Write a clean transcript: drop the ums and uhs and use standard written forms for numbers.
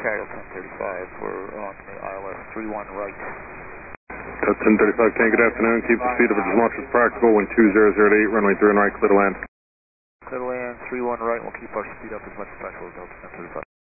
Carrier 1035, we're on the ILS 31 right. 1035, Ken, good afternoon. Keep the speed of it as much as practical. Wind 2008, runway 3 and right, clear to land. Clear to land, 31 right, we'll keep our speed up as much as practical, Delta 1035.